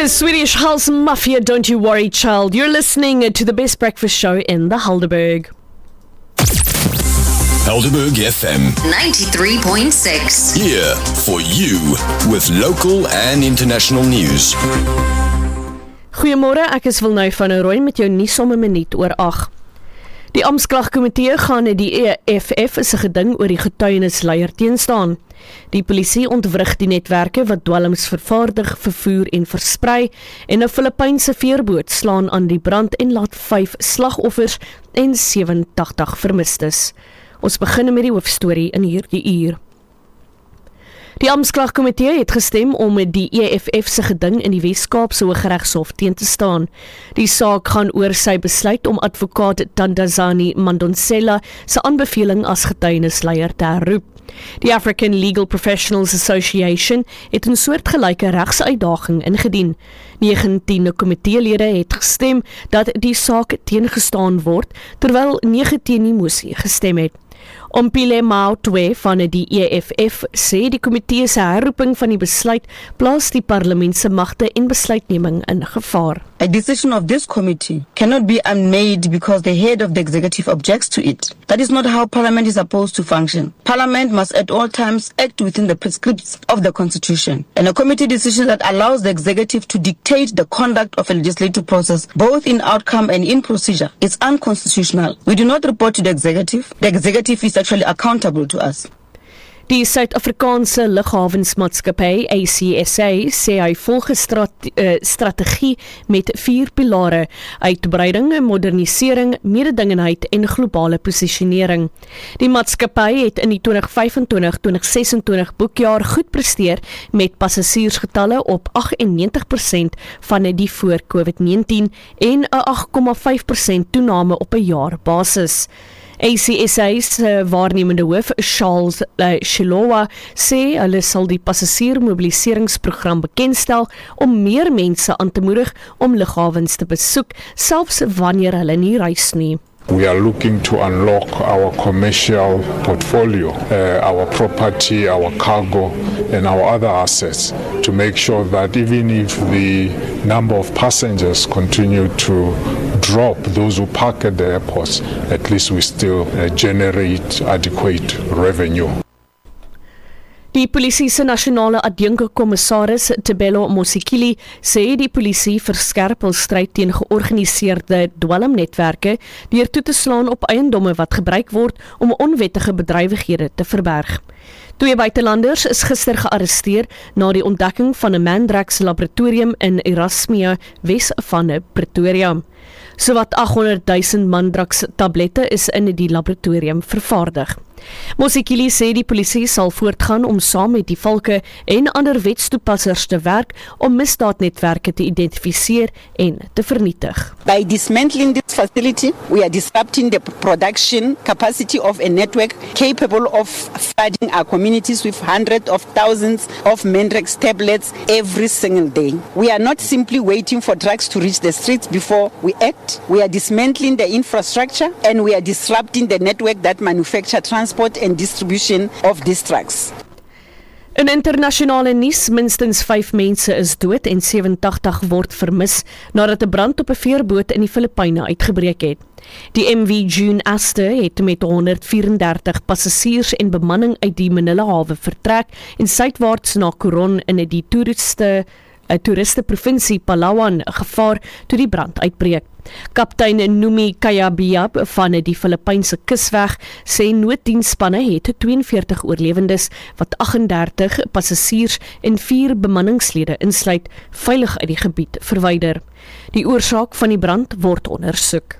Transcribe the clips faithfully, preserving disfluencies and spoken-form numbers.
is Swedish House Mafia, Don't You Worry Child. You're listening to the best breakfast show in the Helderberg. Helderberg F M ninety-three point six. Here for you with local and international news. Goeiemôre, ek is Wilnou van Rooi met jou nuus om 'n minuut oor agt. Die Amptklagkomitee gaan die E F F se geding oor die getuienisleier teenstaan. Die polisie ontwrig die netwerke wat dwelms vervaardig, vervoer en versprei en 'n Filipynse veerboot slaan aan die brand en laat vyf slagoffers en sewentig vermistes. Ons begin met die hoofstorie in hierdie uur. Die Amptklagkomitee het gestem om die E F F se geding in die Wes-Kaapse Hooggeregshof teen te staan. Die saak gaan oor sy besluit om advokaat Tandazani Mandonsela se aanbeveling as getuienisleier te herroep. Die African Legal Professionals Association het 'n soortgelyke regsuitdaging ingedien. negentien komiteelede het gestem dat die saak teengestaan word, terwyl nege teen die mosie gestem het. Ompile Mautwe van die E F F sê die komitee se herroeping van die besluit plaas die parlement se magte en besluitneming in gevaar. A decision of this committee cannot be unmade because the head of the executive objects to it. That is not how Parliament is supposed to function. Parliament must at all times act within the prescripts of the Constitution. And a committee decision that allows the executive to dictate the conduct of a legislative process, both in outcome and in procedure, is unconstitutional. We do not report to the executive. The executive is actually accountable to us. Die Suid-Afrikaanse Lughavensmaatskappy A C S A sê hy volg 'n strate, uh, strategie met vier pilare: uitbreiding, modernisering, mededingendheid en globale posisionering. Die maatskappy het in die twintig vyf-en-twintig twintig ses-en-twintig boekjaar goed presteer met passasiersgetalle op agt en negentig persent van die voor COVID negentien en 'n agt komma vyf persent toename op 'n jaarbasis. A C S A se waarnemende hoof Charles uh, Shilowa sê hulle sal die passasiermobiliseringsprogram bekendstel om meer mense aan te moedig om lughawens te besoek, selfs wanneer hulle nie reis nie. We are looking to unlock our commercial portfolio, uh, our property, our cargo, and our other assets to make sure that even if the number of passengers continue to drop, those who park at the airports, at least we still uh, generate adequate revenue. Die polisie se nasionale adjunkkommissaris Tebelo Mosikili sê die polisie verskerp hul stryd teen georganiseerde dwelmnetwerke deur toe te slaan op eiendomme wat gebruik word om onwettige bedrywighede te verberg. Twee buitelanders is gister gearresteer na die ontdekking van 'n Mandrax laboratorium in Erasmia, Wes van Pretoria. Sowat agthonderd duisend Mandrax tablette is in die laboratorium vervaardig. Mosikili sê die polisie sal voortgaan om saam met die valke en ander wetstoepassers te werk om misdaadnetwerke te identifiseer en te vernietig. By dismantling this facility, we are disrupting the production capacity of a network capable of flooding our communities with hundreds of thousands of Mandrax tablets every single day. We are not simply waiting for drugs to reach the streets before we act. We are dismantling the infrastructure and we are disrupting the network that manufacture, transport and distribution of these drugs. In internasionale nuus, minstens vyf mense is dood en sewentig word vermis nadat 'n brand op 'n veerboot in die Filippyne uitgebreek het. Die M V June Aster het met honderd vyf-en-dertig passasiers en bemanning uit die Manila hawe vertrek en suidwaarts na Coron in die toeriste 'n toeriste provinsie Palawan gevaar toe die brand uitbreek. Kaptein Numi Kayabiab van die Filipynse kusweg sê nooddiensspanne het tweeënveertig oorlewendes wat agt en dertig passasiers en vier bemanningslede insluit veilig uit die gebied verwyder. Die oorsaak van die brand word ondersoek.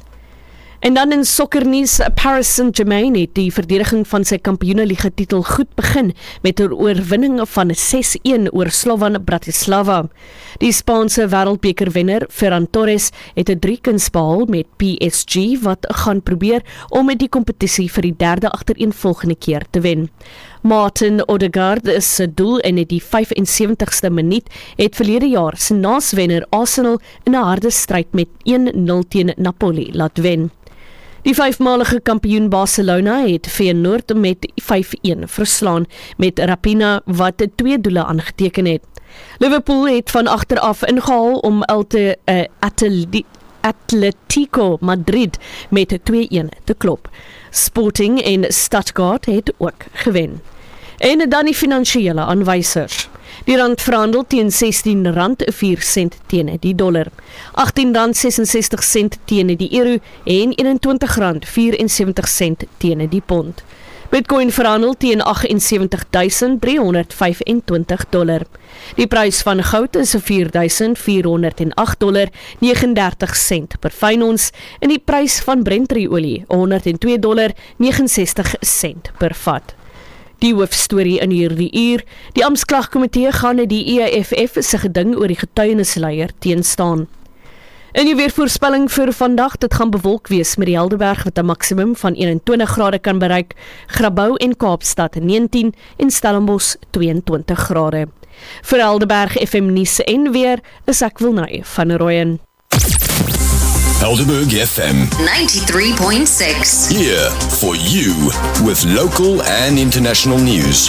En dan in sokkernuus, Paris Saint-Germain het die verdediging van sy kampioeneliga titel goed begin met 'n oorwinning van ses een oor Slovan Bratislava. Die Spaanse wêreldbekerwenner Ferran Torres het 'n driekuns behaal met P S G wat gaan probeer om met die kompetisie vir die derde agtereenvolgende keer te wen. Martin Odegaard se doel in die vyf-en-sewentigste minuut het verlede jaar se naaswenner Arsenal in 'n harde stryd met een nul teen Napoli laat wen. Die vyfmalige kampioen Barcelona het Feyenoord met vyf een verslaan met Rapina wat twee doele aangeteken het. Liverpool het van agter af ingehaal om Alte, uh, Atleti- Atletico Madrid met twee-een te klop. Sporting en Stuttgart het ook gewen. En dan die finansiële aanwysers. Die rand verhandel teen sestien rand vier sent teen die dollar, agttien rand sesensestig sent teen die euro en eenentwintig rand vyf en sewentig sent teen die pond. Bitcoin verhandel teen agt en sewentig duisend drie honderd vyf en twintig dollar. Die prys van goud is vier duisend vier honderd agt dollar negenendertig sent per fyn ons en die prys van Brent-olie honderd twee dollar negenensestig sent per vat. Die hoofstorie in hierdie uur, die Amptklagkomitee gaan die E A F F se geding oor die getuienisleier teenstaan. In die weervoorspelling vir vandag, dit gaan bewolk wees met die Helderberg wat 'n maksimum van eenentwintig grade kan bereik, Grabouw en Kaapstad negentien en Stellenbosch tweeëntwintig grade. Vir Helderberg F M nuus en weer is ek Wilnay van Rooyen. Helderberg F M ninety-three point six. here for you with local and international news.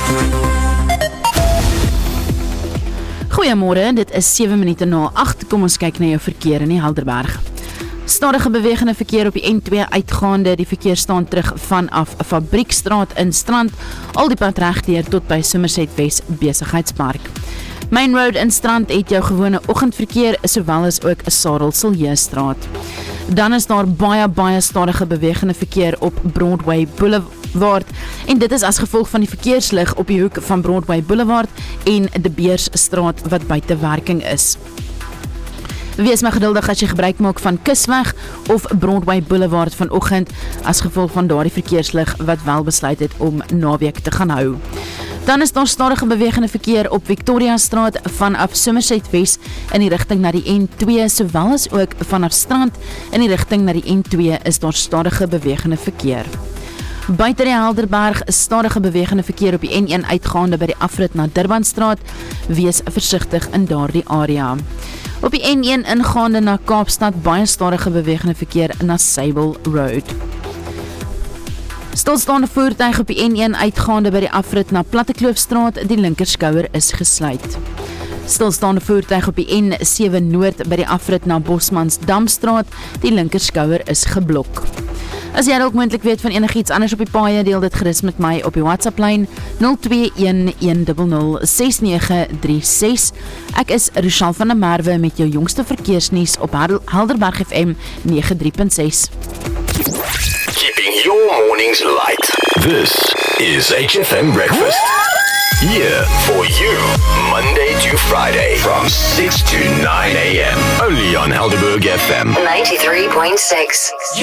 Goeiemôre, dit is sewe minute na agt. Kom ons kyk na jou verkeer in die Helderberg. Stadige bewegende verkeer op die N twee uitgaande, die verkeer staan terug vanaf Fabriekstraat in Strand, al die pad regdeur tot by Somerset West Besigheidspark. Main Road in Strand het jou gewone oggendverkeer, sowel as ook Sarel Siljestraat. Dan is daar baie, baie stadige bewegende verkeer op Broadway Boulevard, en dit is as gevolg van die verkeerslig op die hoek van Broadway Boulevard en De Beersstraat wat buite werking is. Wees maar geduldig as jy gebruik maak van Kusweg of Broadway Boulevard vanoggend as gevolg van daardie verkeerslig wat wel besluit het om naweek te gaan hou. Dan is daar stadige bewegende verkeer op Victoria Straat vanaf Somerset West in die rigting na die N twee, sowel as ook vanaf Strand in die rigting na die N twee is daar stadige bewegende verkeer. Buite die Helderberg is stadige bewegende verkeer op die N een uitgaande by die afrit na Durbanstraat. Wees versigtig in daardie area. Op die N een ingaande na Kaapstad baie stadige bewegende verkeer na Sable Road. Stilstaande voertuig op die N een uitgaande by die afrit na Plattekloofstraat, die linkerskouer is gesluit. Stilstaande voertuig op die N sewe Noord by die afrit na Bosmansdamstraat, die linkerskouer is geblok. As jy ook moontlik weet van enigiets anders op die paaie, deel dit gerus met my op die WhatsApp-lyn nul twee een een nul nul ses nege drie ses. Ek is Rochelle van der Merwe met jou jongste verkeersnuus op Helderberg F M ninety-three point six. Keeping your mornings light. This is H F M Breakfast. Here for you, Monday to Friday from six to nine a.m. Only on Helderberg F M ninety-three point six.